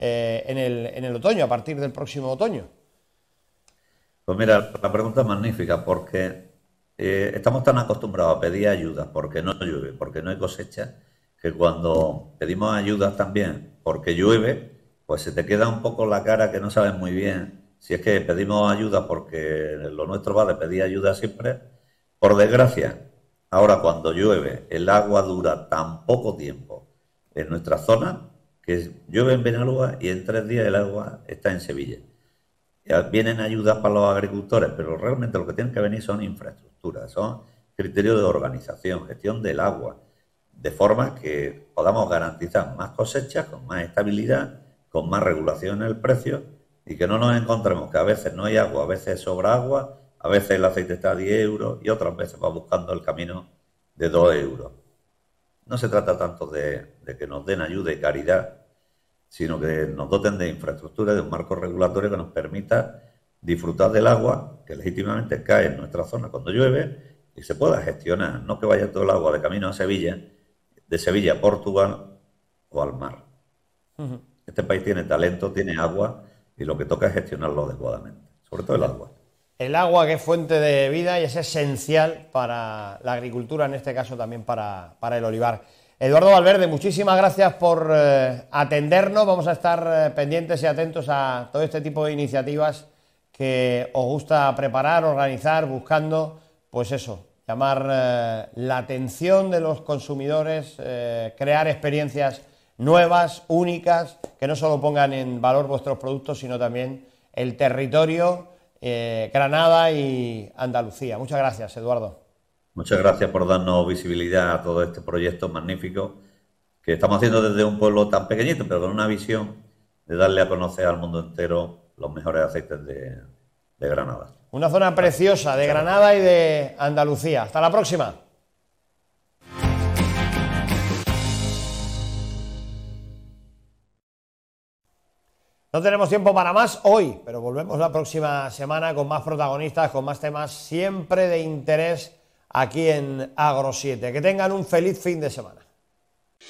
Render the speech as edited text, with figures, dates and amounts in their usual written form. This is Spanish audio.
en el otoño, a partir del próximo otoño? Pues mira, la pregunta es magnífica porque estamos tan acostumbrados a pedir ayudas porque no llueve, porque no hay cosecha, que cuando pedimos ayudas también porque llueve, pues se te queda un poco la cara que no sabes muy bien si es que pedimos ayuda porque lo nuestro va de pedir ayuda siempre. Por desgracia, ahora cuando llueve el agua dura tan poco tiempo en nuestra zona que llueve en Benalúa y en 3 días el agua está en Sevilla. Vienen ayudas para los agricultores, pero realmente lo que tienen que venir son infraestructuras, son criterios de organización, gestión del agua, de forma que podamos garantizar más cosechas, con más estabilidad, con más regulación en el precio y que no nos encontremos que a veces no hay agua, a veces sobra agua, a veces el aceite está a 10 euros y otras veces va buscando el camino de 2 euros. No se trata tanto de que nos den ayuda y caridad, sino que nos doten de infraestructura, de un marco regulatorio que nos permita disfrutar del agua que legítimamente cae en nuestra zona cuando llueve y se pueda gestionar, no que vaya todo el agua de camino a Sevilla, de Sevilla a Portugal o al mar. Este país tiene talento, tiene agua y lo que toca es gestionarlo adecuadamente, sobre todo el agua. El agua, que es fuente de vida y es esencial para la agricultura, en este caso también para el olivar. Eduardo Valverde, muchísimas gracias por atendernos. Vamos a estar pendientes y atentos a todo este tipo de iniciativas que os gusta preparar, organizar, buscando, pues eso, llamar la atención de los consumidores, crear experiencias nuevas, únicas, que no solo pongan en valor vuestros productos, sino también el territorio, Granada y Andalucía. Muchas gracias, Eduardo. Muchas gracias por darnos visibilidad a todo este proyecto magnífico que estamos haciendo desde un pueblo tan pequeñito, pero con una visión de darle a conocer al mundo entero los mejores aceites de Granada. Una zona preciosa de Granada y de Andalucía. Hasta la próxima. No tenemos tiempo para más hoy, pero volvemos la próxima semana con más protagonistas, con más temas siempre de interés aquí en Agro 7. Que tengan un feliz fin de semana.